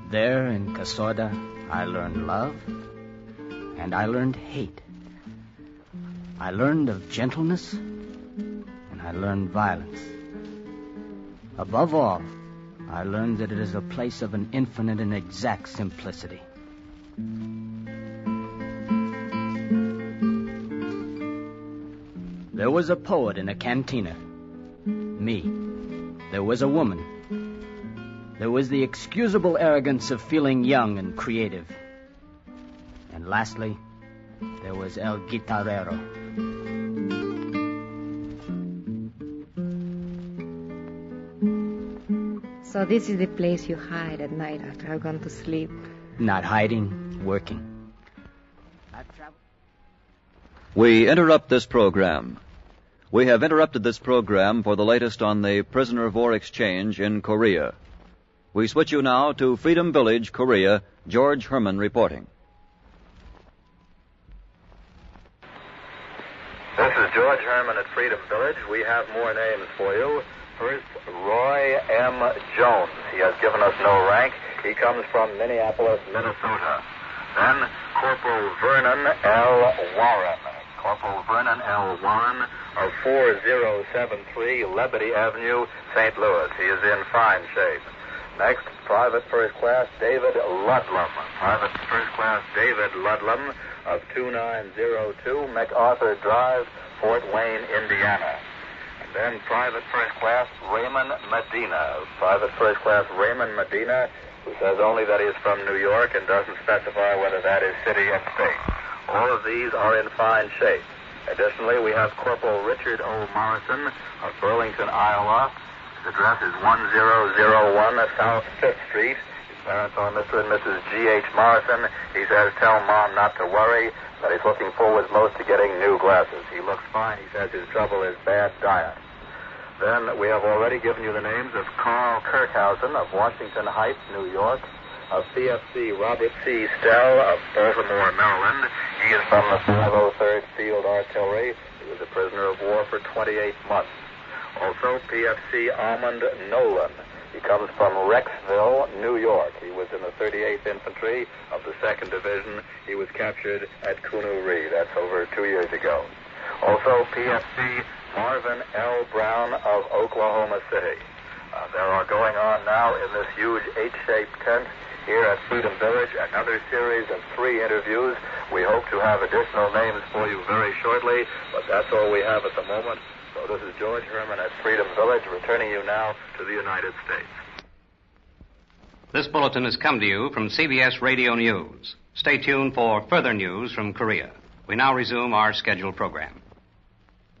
There in Casorda, I learned love, and I learned hate. I learned of gentleness, and I learned violence. Above all, I learned that it is a place of an infinite and exact simplicity. There was a poet in a cantina. Me. There was a woman. There was the excusable arrogance of feeling young and creative. And lastly, there was El Guitarrero. So this is the place you hide at night after I've gone to sleep. Not hiding, working. We interrupt this program. We have interrupted this program for the latest on the prisoner of war exchange in Korea. We switch you now to Freedom Village, Korea. George Herman reporting. This is George Herman at Freedom Village. We have more names for you. First, Roy M. Jones. He has given us no rank. He comes from Minneapolis, Minnesota. Then, Corporal Vernon L. Warren. Corporal Vernon L. Warren of 4073 Lebedy Avenue, St. Louis. He is in fine shape. Next, Private First Class David Ludlam. Private First Class David Ludlam of 2902 MacArthur Drive, Fort Wayne, Indiana. And then Private First Class Raymond Medina. Private First Class Raymond Medina, who says only that he is from New York and doesn't specify whether that is city and state. All of these are in fine shape. Additionally, we have Corporal Richard O. Morrison of Burlington, Iowa. His address is 1001 South 5th Street. His parents are Mr. and Mrs. G.H. Morrison. He says, tell Mom not to worry, that he's looking forward most to getting new glasses. He looks fine. He says his trouble is bad diet. Then we have already given you the names of Carl Kirkhausen of Washington Heights, New York, of CFC Robert C. Stell of Baltimore, Maryland. He is from the 503rd Field Artillery. He was a prisoner of war for 28 months. Also, PFC Almond Nolan. He comes from Rexville, New York. He was in the 38th Infantry of the 2nd Division. He was captured at Kunuri. That's over 2 years ago. Also, PFC Marvin L. Brown of Oklahoma City. There are going on now in this huge H-shaped tent here at Freedom Village another series of 3 interviews. We hope to have additional names for you very shortly, but that's all we have at the moment. So this is George Herman at Freedom Village, returning you now to the United States. This bulletin has come to you from CBS Radio News. Stay tuned for further news from Korea. We now resume our scheduled program.